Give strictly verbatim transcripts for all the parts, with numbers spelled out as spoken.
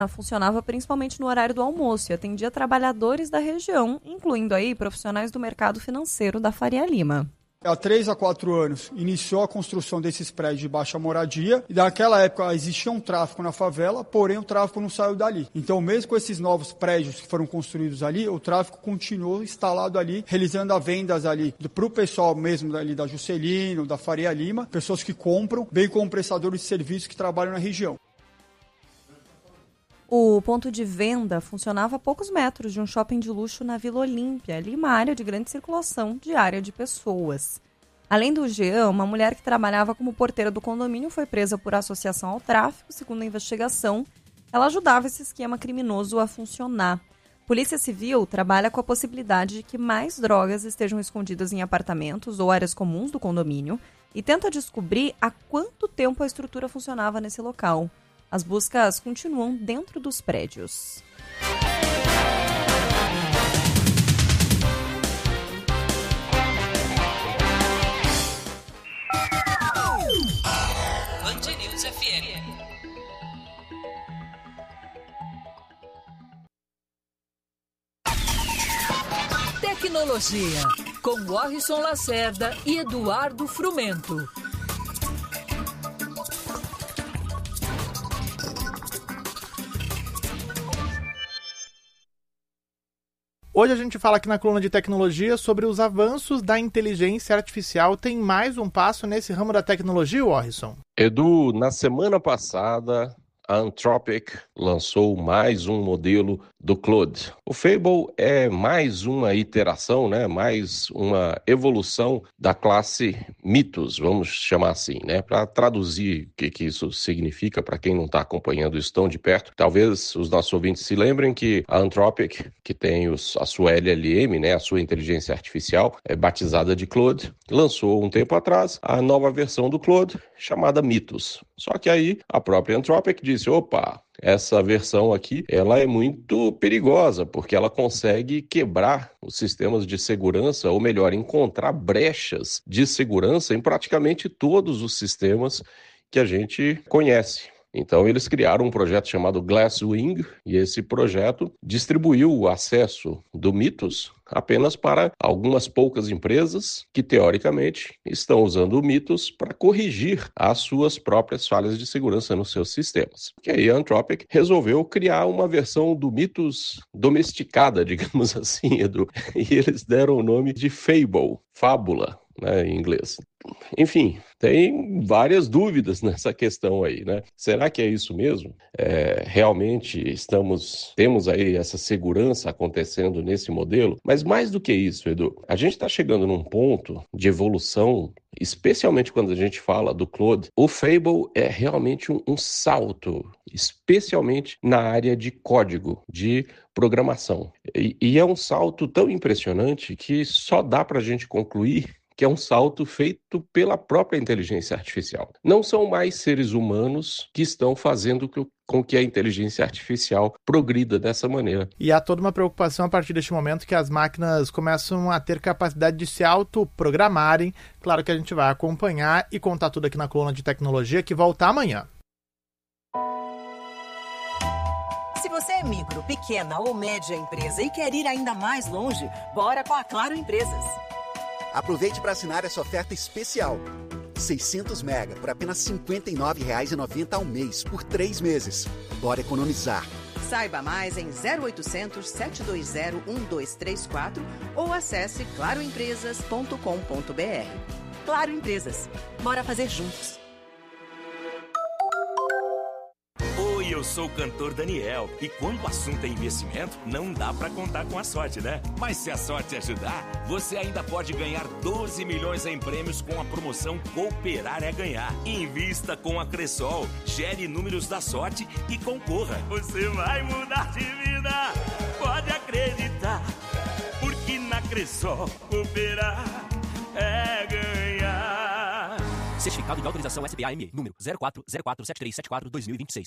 funcionava principalmente no horário do almoço e atendia trabalhadores da região, incluindo aí profissionais do mercado financeiro da Faria Lima. Há três a quatro anos, iniciou a construção desses prédios de baixa moradia e naquela época existia um tráfico na favela, porém o tráfico não saiu dali. Então, mesmo com esses novos prédios que foram construídos ali, o tráfico continuou instalado ali, realizando as vendas ali para o pessoal mesmo ali da Juscelino, da Faria Lima, pessoas que compram, bem como prestadores de serviços que trabalham na região. O ponto de venda funcionava a poucos metros de um shopping de luxo na Vila Olímpia, ali uma área de grande circulação diária de pessoas. Além do Jean, uma mulher que trabalhava como porteira do condomínio foi presa por associação ao tráfico. Segundo a investigação, ela ajudava esse esquema criminoso a funcionar. Polícia Civil trabalha com a possibilidade de que mais drogas estejam escondidas em apartamentos ou áreas comuns do condomínio e tenta descobrir há quanto tempo a estrutura funcionava nesse local. As buscas continuam dentro dos prédios. Band News F M. Tecnologia, com Warrison Lacerda e Eduardo Frumento. Hoje a gente fala aqui na coluna de tecnologia sobre os avanços da inteligência artificial. Tem mais um passo nesse ramo da tecnologia, Warrison? Edu, na semana passada, a Anthropic lançou mais um modelo do Claude. O Fable é mais uma iteração, né? Mais uma evolução da classe Mythos, vamos chamar assim, né? Para traduzir o que, que isso significa para quem não está acompanhando isso tão de perto, talvez os nossos ouvintes se lembrem que a Anthropic, que tem os, a sua L L M, né? A sua inteligência artificial, é batizada de Claude, lançou um tempo atrás a nova versão do Claude, chamada Mythos. Só que aí a própria Anthropic disse, opa, essa versão aqui, ela é muito perigosa, porque ela consegue quebrar os sistemas de segurança, ou melhor, encontrar brechas de segurança em praticamente todos os sistemas que a gente conhece. Então, eles criaram um projeto chamado Glasswing, e esse projeto distribuiu o acesso do Mythos apenas para algumas poucas empresas que, teoricamente, estão usando o Mythos para corrigir as suas próprias falhas de segurança nos seus sistemas. E aí a Anthropic resolveu criar uma versão do Mythos domesticada, digamos assim, Edu, e eles deram o nome de Fable, fábula, né, em inglês. Enfim, tem várias dúvidas nessa questão aí, né? Será que é isso mesmo? É, realmente estamos, temos aí essa segurança acontecendo nesse modelo? Mas mais do que isso, Edu, a gente está chegando num ponto de evolução, especialmente quando a gente fala do Claude. O Fable é realmente um, um salto, especialmente na área de código, de programação. E, e é um salto tão impressionante que só dá para a gente concluir que é um salto feito pela própria inteligência artificial. Não são mais seres humanos que estão fazendo com que a inteligência artificial progrida dessa maneira. E há toda uma preocupação a partir deste momento que as máquinas começam a ter capacidade de se autoprogramarem. Claro que a gente vai acompanhar e contar tudo aqui na coluna de tecnologia, que volta amanhã. Se você é micro, pequena ou média empresa e quer ir ainda mais longe, bora com a Claro Empresas. Aproveite para assinar essa oferta especial. seiscentos mega por apenas cinquenta e nove reais e noventa centavos ao mês, por três meses. Bora economizar. Saiba mais em zero oitocentos, sete dois zero, um dois três quatro ou acesse claro empresas ponto com ponto b r. Claro Empresas. Bora fazer juntos. Eu sou o cantor Daniel e quando o assunto é investimento, não dá pra contar com a sorte, né? Mas se a sorte ajudar, você ainda pode ganhar doze milhões em prêmios com a promoção Cooperar é Ganhar. Invista com a Cressol, gere números da sorte e concorra. Você vai mudar de vida, pode acreditar, porque na Cressol cooperar é ganhar. Certificado de autorização S B A M E, número zero quatro zero quatro sete três sete quatro dois mil e vinte e seis.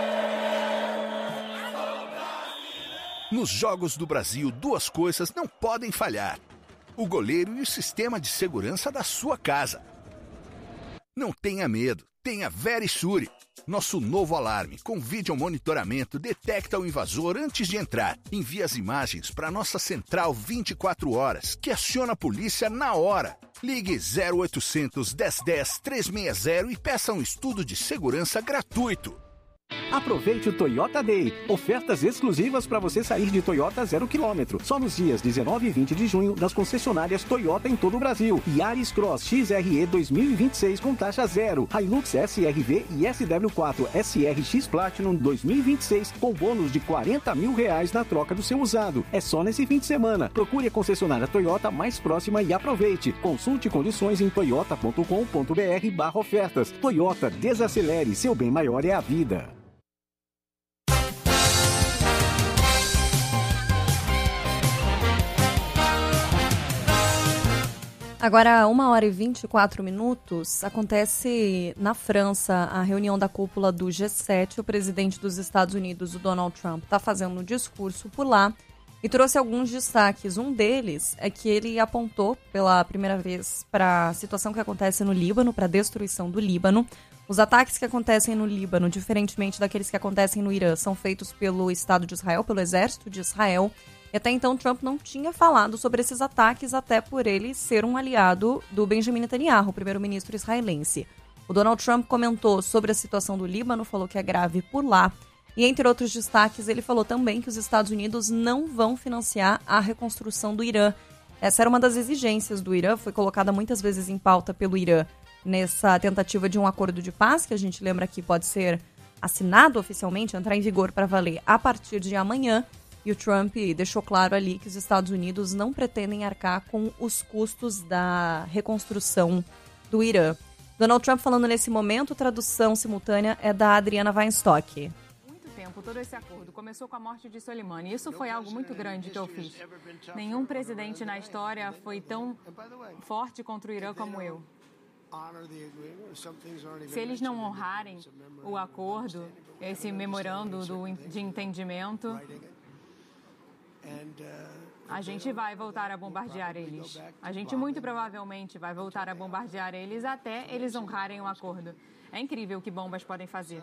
Nos Jogos do Brasil, duas coisas não podem falhar: o goleiro e o sistema de segurança da sua casa. Não tenha medo, tenha Verisure. Nosso novo alarme com vídeo monitoramento detecta o invasor antes de entrar. Envia as imagens para nossa central vinte e quatro horas, que aciona a polícia na hora. Ligue zero oitocentos, dez dez, trezentos e sessenta e peça um estudo de segurança gratuito. Aproveite o Toyota Day. Ofertas exclusivas para você sair de Toyota zero quilômetro. Só nos dias dezenove e vinte de junho nas concessionárias Toyota em todo o Brasil. Yaris Cross X R E dois mil e vinte e seis com taxa zero. Hilux S R V e S W quatro S R X Platinum dois mil e vinte e seis com bônus de quarenta mil reais na troca do seu usado. É só nesse fim de semana. Procure a concessionária Toyota mais próxima e aproveite. Consulte condições em toyota ponto com ponto b r barra ofertas. Toyota, desacelere. Seu bem maior é a vida. Agora, uma hora e vinte e quatro minutos, acontece na França a reunião da cúpula do G sete. O presidente dos Estados Unidos, o Donald Trump, está fazendo um discurso por lá e trouxe alguns destaques. Um deles é que ele apontou pela primeira vez para a situação que acontece no Líbano, para a destruição do Líbano. Os ataques que acontecem no Líbano, diferentemente daqueles que acontecem no Irã, são feitos pelo Estado de Israel, pelo Exército de Israel. E até então Trump não tinha falado sobre esses ataques, até por ele ser um aliado do Benjamin Netanyahu, o primeiro-ministro israelense. O Donald Trump comentou sobre a situação do Líbano, falou que é grave por lá. E entre outros destaques, ele falou também que os Estados Unidos não vão financiar a reconstrução do Irã. Essa era uma das exigências do Irã, foi colocada muitas vezes em pauta pelo Irã nessa tentativa de um acordo de paz, que a gente lembra que pode ser assinado oficialmente, entrar em vigor para valer a partir de amanhã. E o Trump deixou claro ali que os Estados Unidos não pretendem arcar com os custos da reconstrução do Irã. Donald Trump falando nesse momento, tradução simultânea é da Adriana Weinstock. Muito tempo, todo esse acordo começou com a morte de Soleimani. Isso foi algo muito grande que eu fiz. Nenhum presidente na história foi tão forte contra o Irã como eu. Se eles não honrarem o acordo, esse memorando do, de entendimento, a gente vai voltar a bombardear eles. A gente muito provavelmente vai voltar a bombardear eles até eles honrarem o acordo. É incrível o que bombas podem fazer.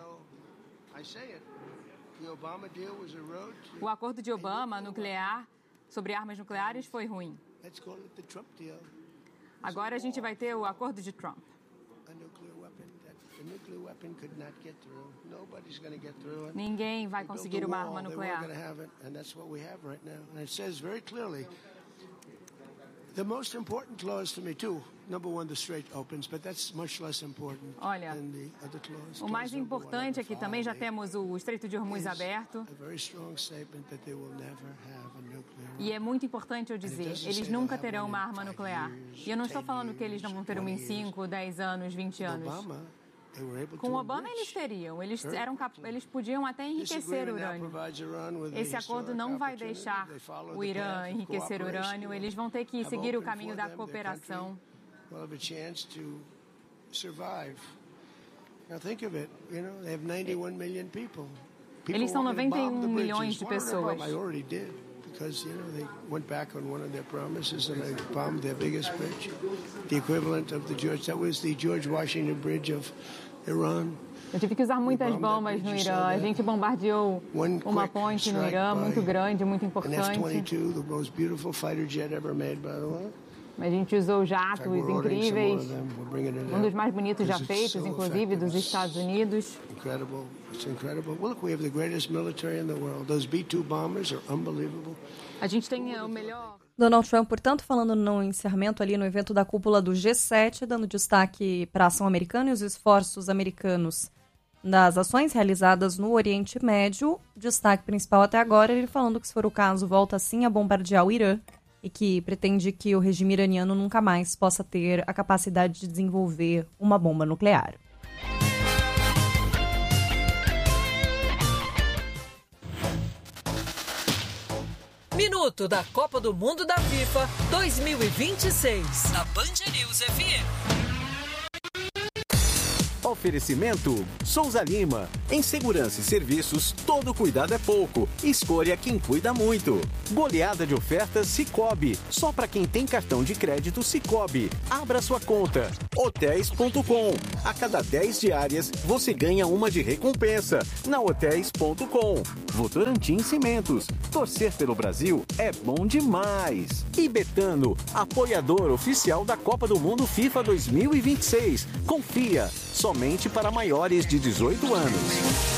O acordo de Obama nuclear sobre armas nucleares foi ruim. Agora a gente vai ter o acordo de Trump. Ninguém vai conseguir uma arma nuclear. Olha, o mais importante é que também já temos o Estreito de Hormuz aberto. E é muito importante eu dizer, eles nunca terão uma arma nuclear. E eu não estou falando que eles não vão ter uma em cinco, dez anos, vinte anos. Com Obama eles teriam, eles, eram, eles podiam até enriquecer urânio. Esse acordo não vai deixar o Irã enriquecer urânio, eles vão ter que seguir o caminho da cooperação. Eles são noventa e um milhões de pessoas. Because, you know, they went back on one of their promises and they bombed their biggest bridge, the equivalent of the George, that was the George Washington Bridge of Iran. Eu tive que usar muitas bombas no Irã. A gente bombardeou uma ponte no Irã muito grande, muito importante. A gente usou jatos incríveis, um dos mais bonitos já feitos, inclusive, dos Estados Unidos. A gente tem o melhor... Donald Trump, portanto, falando no encerramento ali no evento da cúpula do G sete, dando destaque para a ação americana e os esforços americanos das ações realizadas no Oriente Médio. Destaque principal até agora, ele falando que, se for o caso, volta sim a bombardear o Irã e que pretende que o regime iraniano nunca mais possa ter a capacidade de desenvolver uma bomba nuclear. Minuto da Copa do Mundo da FIFA dois mil e vinte e seis, na Band News F M. Oferecimento Souza Lima. Em segurança e serviços, todo cuidado é pouco. Escolha quem cuida muito. Goleada de ofertas Sicoob. Só para quem tem cartão de crédito Sicoob. Abra sua conta. hotéis ponto com. A cada dez diárias, você ganha uma de recompensa. Na hotéis ponto com. Votorantim Cimentos. Torcer pelo Brasil é bom demais. E Betano, apoiador oficial da Copa do Mundo FIFA dois mil e vinte e seis. Confia. Somente para maiores de dezoito anos.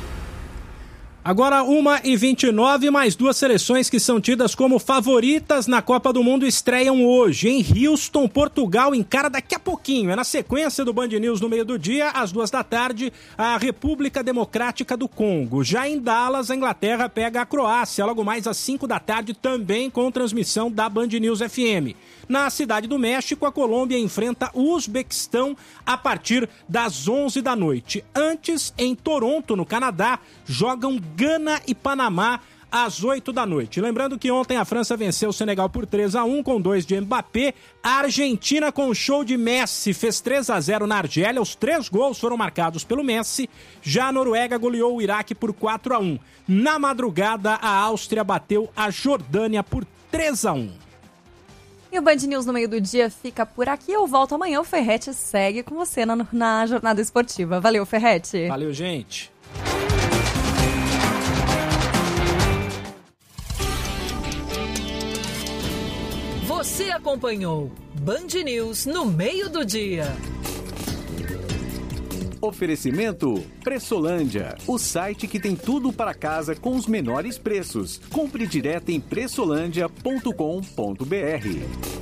Agora uma e vinte e nove, mais duas seleções que são tidas como favoritas na Copa do Mundo estreiam hoje. Em Houston, Portugal encara daqui a pouquinho. É na sequência do Band News no meio do dia, às duas da tarde, a República Democrática do Congo. Já em Dallas, a Inglaterra pega a Croácia, logo mais às cinco da tarde, também com transmissão da Band News F M. Na Cidade do México, a Colômbia enfrenta o Uzbequistão a partir das onze da noite. Antes, em Toronto, no Canadá, jogam Gana e Panamá às oito da noite. Lembrando que ontem a França venceu o Senegal por três a um, com dois de Mbappé. A Argentina, com show de Messi, fez três a zero na Argélia. Os três gols foram marcados pelo Messi. Já a Noruega goleou o Iraque por quatro a um. Na madrugada, a Áustria bateu a Jordânia por três a um. E o Band News no meio do dia fica por aqui. Eu volto amanhã. O Ferretti segue com você na, na jornada esportiva. Valeu, Ferretti. Valeu, gente. Você acompanhou Band News no meio do dia. Oferecimento Pressolândia, o site que tem tudo para casa com os menores preços. Compre direto em pressolândia ponto com ponto br.